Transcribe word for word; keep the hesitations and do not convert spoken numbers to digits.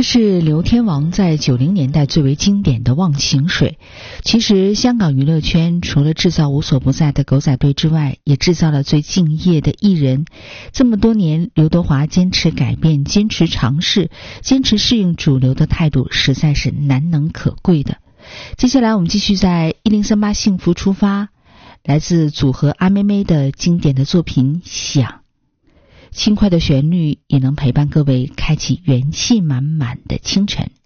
是刘天王在九零年代最为经典的《忘情水》。其实香港娱乐圈除了制造无所不在的狗仔队之外，也制造了最敬业的艺人。这么多年，刘德华坚持改变，坚持尝试，坚持适应主流的态度，实在是难能可贵的。接下来我们继续在一零三八幸福出发，来自组合阿妹妹的经典的作品《想》。轻快的旋律也能陪伴各位开启元气满满的清晨。